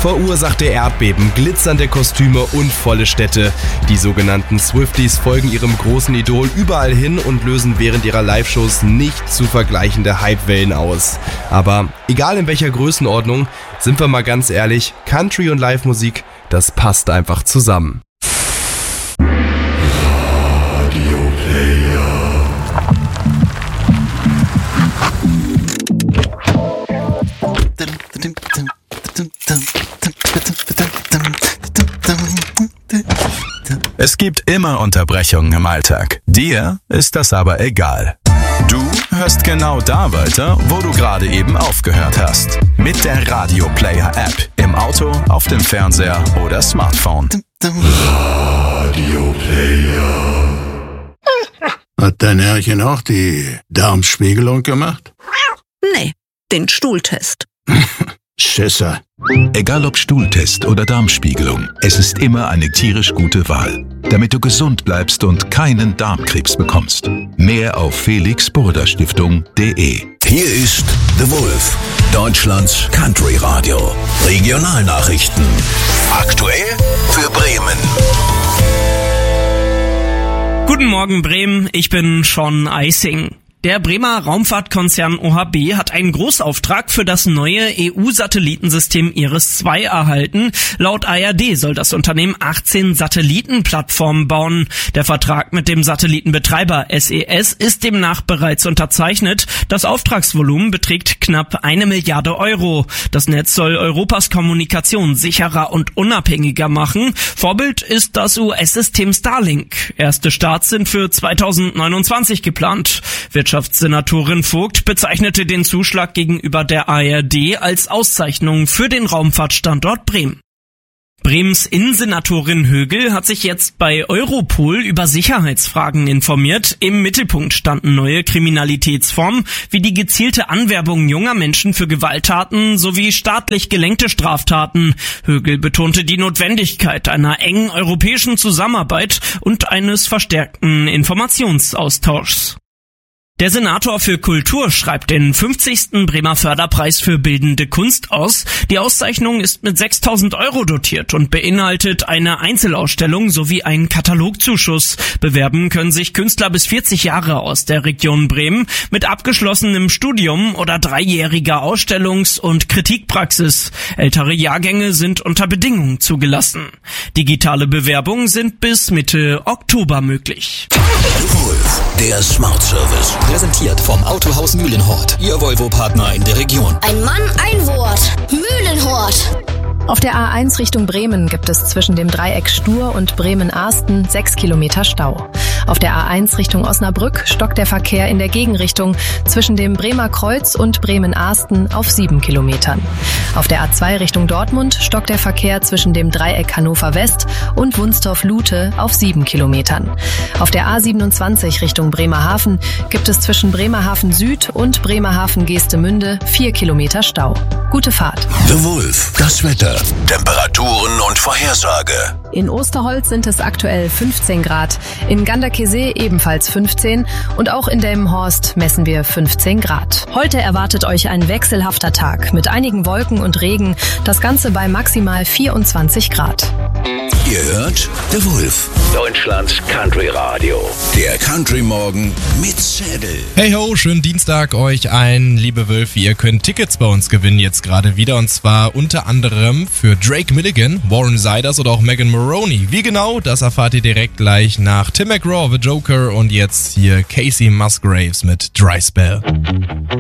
verursachte Erdbeben, glitzernde Kostüme und volle Städte. Die sogenannten Swifties folgen ihrem großen Idol überall hin und lösen während ihrer Live-Shows nicht zu vergleichende Hypewellen aus. Aber egal in welcher Größenordnung, sind wir mal ganz ehrlich, Country und Live-Musik, das passt einfach zusammen. Es gibt immer Unterbrechungen im Alltag. Dir ist das aber egal. Du hörst genau da weiter, wo du gerade eben aufgehört hast. Mit der Radio Player App. Im Auto, auf dem Fernseher oder Smartphone. Radio Player. Hat dein Herrchen auch die Darmspiegelung gemacht? Nee, den Stuhltest. Schisser. Egal ob Stuhltest oder Darmspiegelung, es ist immer eine tierisch gute Wahl, damit du gesund bleibst und keinen Darmkrebs bekommst. Mehr auf felixburda-stiftung.de. Hier ist The Wolf, Deutschlands Country Radio. Regionalnachrichten. Aktuell für Bremen. Guten Morgen Bremen, ich bin Sean Eising. Der Bremer Raumfahrtkonzern OHB hat einen Großauftrag für das neue EU-Satellitensystem IRIS-2 erhalten. Laut ARD soll das Unternehmen 18 Satellitenplattformen bauen. Der Vertrag mit dem Satellitenbetreiber SES ist demnach bereits unterzeichnet. Das Auftragsvolumen beträgt knapp 1 Milliarde Euro. Das Netz soll Europas Kommunikation sicherer und unabhängiger machen. Vorbild ist das US-System Starlink. Erste Starts sind für 2029 geplant. Wirtschaftssenatorin Vogt bezeichnete den Zuschlag gegenüber der ARD als Auszeichnung für den Raumfahrtstandort Bremen. Bremens Innensenatorin Högel hat sich jetzt bei Europol über Sicherheitsfragen informiert. Im Mittelpunkt standen neue Kriminalitätsformen wie die gezielte Anwerbung junger Menschen für Gewalttaten sowie staatlich gelenkte Straftaten. Högel betonte die Notwendigkeit einer engen europäischen Zusammenarbeit und eines verstärkten Informationsaustauschs. Der Senator für Kultur schreibt den 50. Bremer Förderpreis für bildende Kunst aus. Die Auszeichnung ist mit 6.000 Euro dotiert und beinhaltet eine Einzelausstellung sowie einen Katalogzuschuss. Bewerben können sich Künstler bis 40 Jahre aus der Region Bremen mit abgeschlossenem Studium oder 3-jähriger Ausstellungs- und Kritikpraxis. Ältere Jahrgänge sind unter Bedingungen zugelassen. Digitale Bewerbungen sind bis Mitte Oktober möglich. Wolf, der Smart Service. Präsentiert vom Autohaus Mühlenhort, Ihr Volvo-Partner in der Region. Ein Mann, ein Wort. Mühlenhort. Auf der A1 Richtung Bremen gibt es zwischen dem Dreieck Stur und Bremen-Ahsten 6 Kilometer Stau. Auf der A1 Richtung Osnabrück stockt der Verkehr in der Gegenrichtung zwischen dem Bremer Kreuz und Bremen-Ahsten auf 7 Kilometern. Auf der A2 Richtung Dortmund stockt der Verkehr zwischen dem Dreieck Hannover West und Wunstorf-Lute auf 7 Kilometern. Auf der A27 Richtung Bremerhaven gibt es zwischen Bremerhaven Süd und Bremerhaven Geestemünde 4 Kilometer Stau. Gute Fahrt. The Wolf, das Wetter, Temperaturen und Vorhersage. In Osterholz sind es aktuell 15 Grad, in Ganderkesee ebenfalls 15 und auch in Delmenhorst messen wir 15 Grad. Heute erwartet euch ein wechselhafter Tag mit einigen Wolken und Regen, das Ganze bei maximal 24 Grad. Ihr hört The Wolf, Deutschlands Country Radio. Der Country Morgen mit Zettel. Hey ho, schönen Dienstag euch ein, liebe Wölfe. Ihr könnt Tickets bei uns gewinnen jetzt gerade wieder und zwar unter anderem für Drake Milligan, Warren Ziders oder auch Megan Maroney. Wie genau, das erfahrt ihr direkt gleich nach Tim McGraw, The Joker und jetzt hier Casey Musgraves mit Dry Spell.